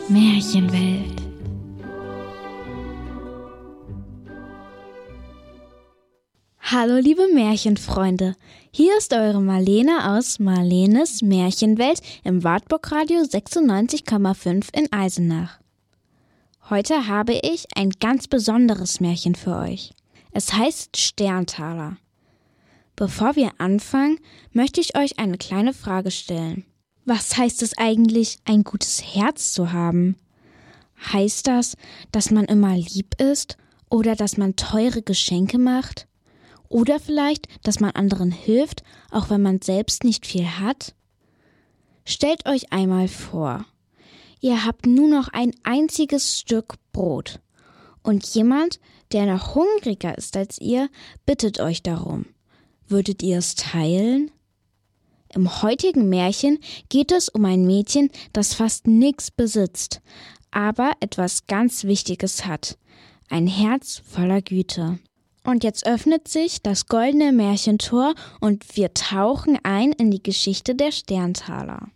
Märchenwelt. Hallo liebe Märchenfreunde, hier ist eure Marlene aus Marlenes Märchenwelt im Wartburg Radio 96,5 in Eisenach. Heute habe ich ein ganz besonderes Märchen für euch. Es heißt Sterntaler. Bevor wir anfangen, möchte ich euch eine kleine Frage stellen. Was heißt es eigentlich, ein gutes Herz zu haben? Heißt das, dass man immer lieb ist oder dass man teure Geschenke macht? Oder vielleicht, dass man anderen hilft, auch wenn man selbst nicht viel hat? Stellt euch einmal vor, ihr habt nur noch ein einziges Stück Brot und jemand, der noch hungriger ist als ihr, bittet euch darum. Würdet ihr es teilen? Im heutigen Märchen geht es um ein Mädchen, das fast nichts besitzt, aber etwas ganz Wichtiges hat. Ein Herz voller Güte. Und jetzt öffnet sich das goldene Märchentor und wir tauchen ein in die Geschichte der Sterntaler.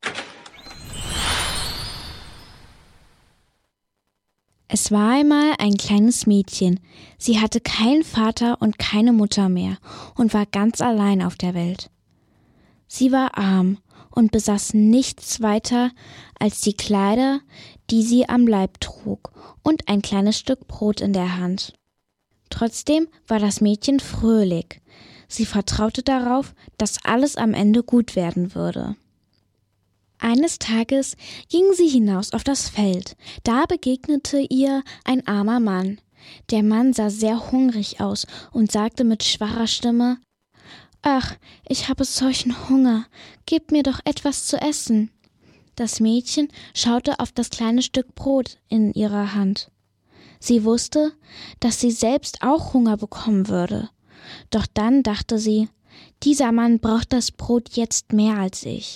Es war einmal ein kleines Mädchen. Sie hatte keinen Vater und keine Mutter mehr und war ganz allein auf der Welt. Sie war arm und besaß nichts weiter als die Kleider, die sie am Leib trug, und ein kleines Stück Brot in der Hand. Trotzdem war das Mädchen fröhlich. Sie vertraute darauf, dass alles am Ende gut werden würde. Eines Tages ging sie hinaus auf das Feld. Da begegnete ihr ein armer Mann. Der Mann sah sehr hungrig aus und sagte mit schwacher Stimme: »Ach, ich habe solchen Hunger, gib mir doch etwas zu essen.« Das Mädchen schaute auf das kleine Stück Brot in ihrer Hand. Sie wusste, dass sie selbst auch Hunger bekommen würde. Doch dann dachte sie, dieser Mann braucht das Brot jetzt mehr als ich.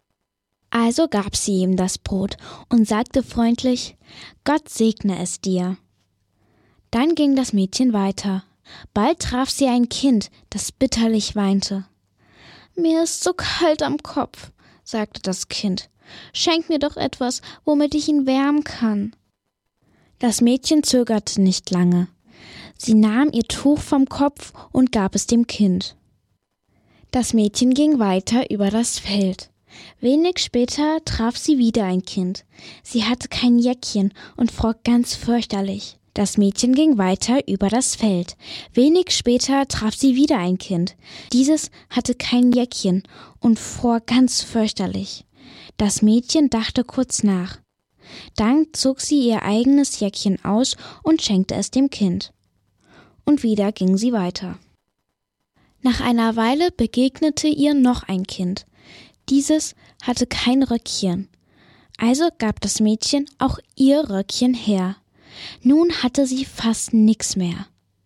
Also gab sie ihm das Brot und sagte freundlich: »Gott segne es dir.« Dann ging das Mädchen weiter. Bald traf sie ein Kind, das bitterlich weinte. »Mir ist so kalt am Kopf«, sagte das Kind. »Schenk mir doch etwas, womit ich ihn wärmen kann.« Das Mädchen zögerte nicht lange. Sie nahm ihr Tuch vom Kopf und gab es dem Kind. Das Mädchen ging weiter über das Feld. Wenig später traf sie wieder ein Kind. Sie hatte kein Jäckchen und fror ganz fürchterlich. Das Mädchen ging weiter über das Feld. Wenig später traf sie wieder ein Kind. Dieses hatte kein Jäckchen und fror ganz fürchterlich. Das Mädchen dachte kurz nach. Dann zog sie ihr eigenes Jäckchen aus und schenkte es dem Kind. Und wieder ging sie weiter. Nach einer Weile begegnete ihr noch ein Kind. Dieses hatte kein Röckchen. Also gab das Mädchen auch ihr Röckchen her. Nun hatte sie fast nix mehr.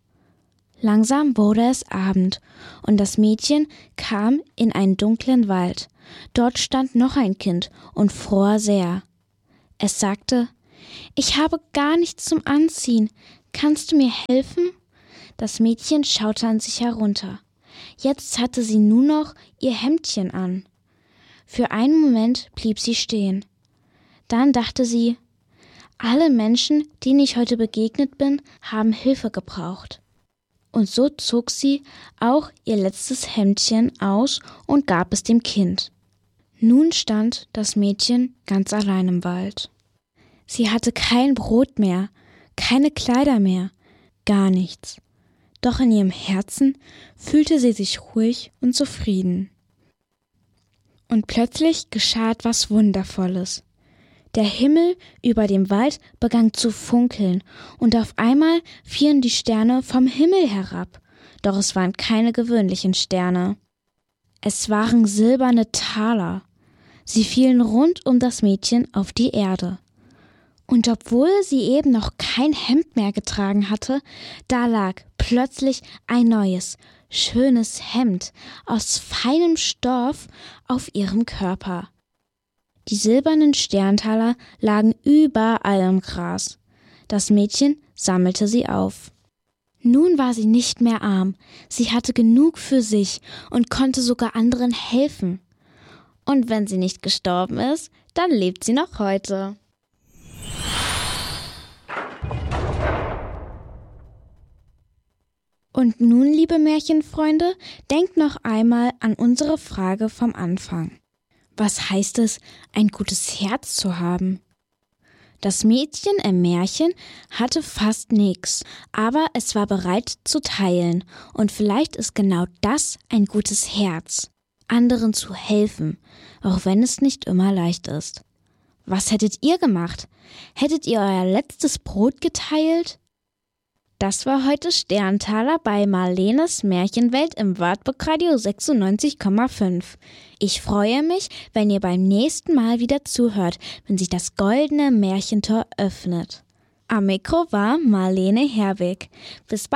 Langsam wurde es Abend und das Mädchen kam in einen dunklen Wald. Dort stand noch ein Kind und fror sehr. Es sagte: »Ich habe gar nichts zum Anziehen. Kannst du mir helfen?« Das Mädchen schaute an sich herunter. Jetzt hatte sie nur noch ihr Hemdchen an. Für einen Moment blieb sie stehen. Dann dachte sie: alle Menschen, denen ich heute begegnet bin, haben Hilfe gebraucht. Und so zog sie auch ihr letztes Hemdchen aus und gab es dem Kind. Nun stand das Mädchen ganz allein im Wald. Sie hatte kein Brot mehr, keine Kleider mehr, gar nichts. Doch in ihrem Herzen fühlte sie sich ruhig und zufrieden. Und plötzlich geschah etwas Wundervolles. Der Himmel über dem Wald begann zu funkeln und auf einmal fielen die Sterne vom Himmel herab. Doch es waren keine gewöhnlichen Sterne. Es waren silberne Taler. Sie fielen rund um das Mädchen auf die Erde. Und obwohl sie eben noch kein Hemd mehr getragen hatte, da lag plötzlich ein neues, schönes Hemd aus feinem Stoff auf ihrem Körper. Die silbernen Sterntaler lagen überall im Gras. Das Mädchen sammelte sie auf. Nun war sie nicht mehr arm, sie hatte genug für sich und konnte sogar anderen helfen. Und wenn sie nicht gestorben ist, dann lebt sie noch heute. Und nun, liebe Märchenfreunde, denkt noch einmal an unsere Frage vom Anfang. Was heißt es, ein gutes Herz zu haben? Das Mädchen im Märchen hatte fast nichts, aber es war bereit zu teilen. Und vielleicht ist genau das ein gutes Herz, anderen zu helfen, auch wenn es nicht immer leicht ist. Was hättet ihr gemacht? Hättet ihr euer letztes Brot geteilt? Das war heute Sterntaler bei Marlenes Märchenwelt im Wartburg Radio 96,5. Ich freue mich, wenn ihr beim nächsten Mal wieder zuhört, wenn sich das goldene Märchentor öffnet. Am Mikro war Marlene Herwig. Bis bald.